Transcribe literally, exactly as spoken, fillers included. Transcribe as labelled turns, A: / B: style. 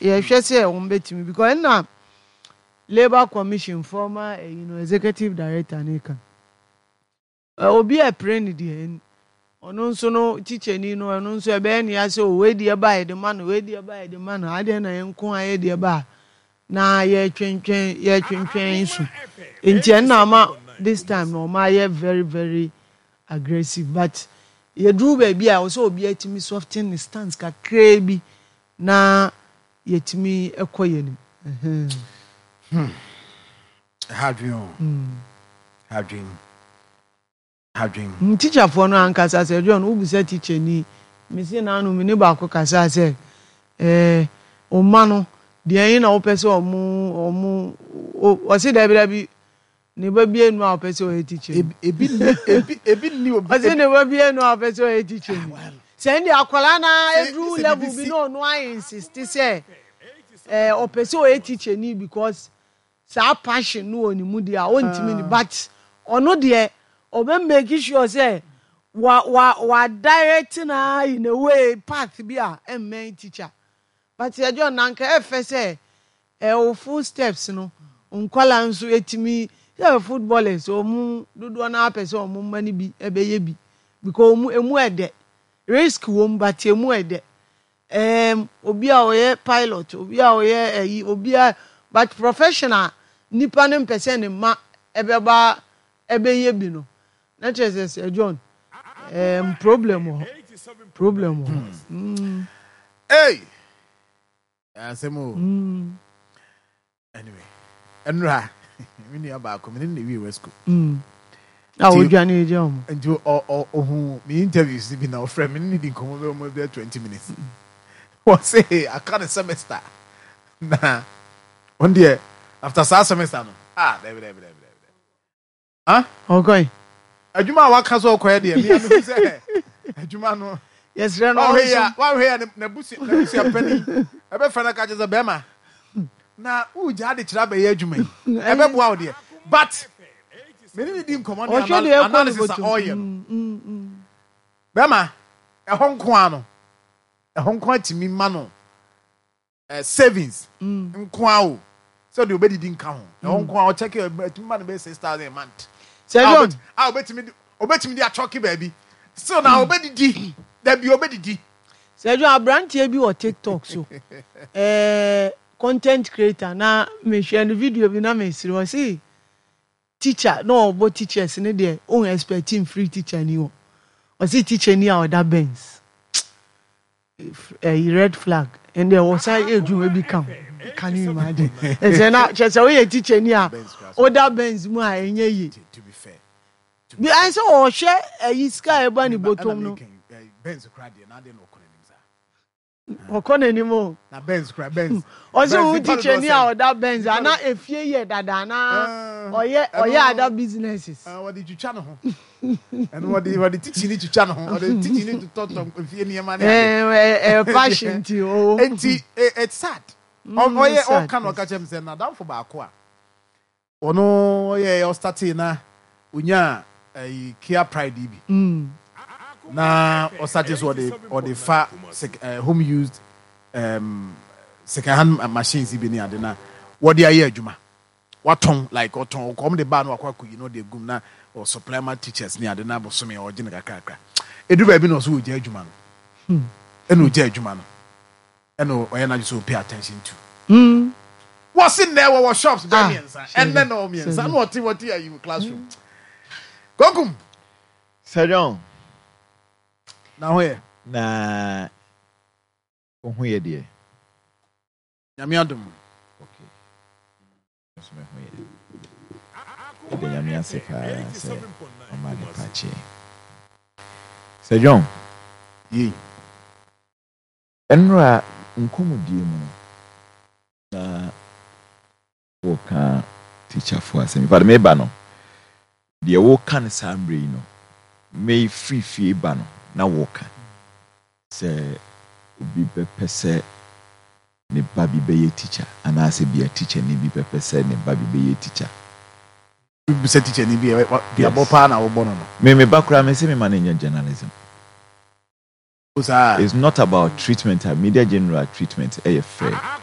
A: ye hwe say o mbetimi because na Labor Commission former uh, you know executive director Nika uh, obi a pray ni de ono nso no teacher ni no ono nso e be na ya say o we de ba e de man we de ba e de man ade na yenko aye de ba na ye twentwen ye twentwen so enti na ma this time no ma ye very very aggressive but ye do baby a so obi atimi soften the stance ka krebi na yetimi ekoye ni eh
B: Hmm. How do you? Hmm. How do you? How do you?
A: Teacher for no ankasa say John who be say teacher ni me say na no me ne ba ko kasa say eh o ma no de yin na wo pese o mu o mu o say da bi da bi ne ba bi enu a pese o teacher
B: ebi ebi ebi ni obi
A: o say ne ba bi enu a pese o teacher say ndi akwala na edru level bi no no I insist say eh o pese o teacher ni because sa passion no oni mu dia o ntimi ni but ono de obe make sure say wa wa wa direct na in a way path bi a em teacher but ya John nanka efe say e o full steps no onkwala nso etimi ya footballers o mu dodo na apese o mu mani bi ebeye bi because mu emu ede risk wo mbati emu ede em obi a oye pilot obi a oye eyi obi a but professional nipa nem person ne ma ebeba ebeye bi no na chese John um problem o problem o mm
B: hey asemo mm anyway enra we ni aba ko me ni we wesco
A: mm ah o dwane eje o
B: nti o o me interviews bi na o frame me ni di komo be mo be twenty minutes what say I can't semester na on there after sa semester no ah there there there there ah
A: okay
B: adwuma wa ka so okoye de me me say adwuma no
A: yes ran
B: oh here wa here na busi na busi apani e be fana ka je be ma na u ja de kira be ye adwuma e be boa o de but me ni di nkomo na analysis all ye mm mm be ma e ho nko ano e ho nko atimi ma no eh savings nko awo so the obedi din ka ho e ho nko awo check atimi ma no be six thousand a month
A: say John
B: ah obetimi obetimi dia choki baby so na obedi di da bi obedi di
A: say John abrantie bi o TikTok so eh content creator na me share the video bi na me sire o see teacher no bo teachers ne there on expecting free teacher ni o o see teacher ni a other Benz a red flag and there was I ejun we become can you imagine e say na che say we teacher ni a other Benz mu a enye yi
B: to be fair
A: bi I say o share e sky e ba ni bottom no
B: Benz cry there na dey no kore ni za
A: okone ni mo
B: na Benz cry Benz
A: o say we teacher ni a other Benz ana efie ye dada na oye oye other businesses
B: ah what did you channel ho and what did what did teaching you to channel ho what did teaching you to talk to efie ni ma na
A: eh eh passion ti o
B: enti it's sad oye o kan o ka chem say na down for ba ko a ono oye o start na unya eh Kia Pride bi
A: mm
B: na o start so the or the fa home used um second hand machines bi ni ade na what dey aye adwuma waton like waton come the ban wakwa you know the gum na or supplement teachers ni ade na boso me o gine kakaka edu ba bi no so o gya adwuma no eno gya adwuma no eno oye na just pay attention to
A: mm
B: what's in there our shops be miensa and then no miensa no what what are you classroom gogum
C: Sergeant
B: na where
C: na ohu ye de
B: nyame adom
C: okay so me hu ye de nyame aseka se o ma de pache Sergeant
B: yi
C: enra nkomodie mu na wo ka teacher for asem but me ba no de wo kan sambre no me free free ba no na wo ka se obi be pese ne babi be ye teacher ana se be a teacher ni bi be pese ne babi be ye teacher
B: bi se teacher ni bi ya bo pa na wo bo no
C: me me bakura me se me manage journalism.
B: It's
C: not about treatment, media general treatment, A F A.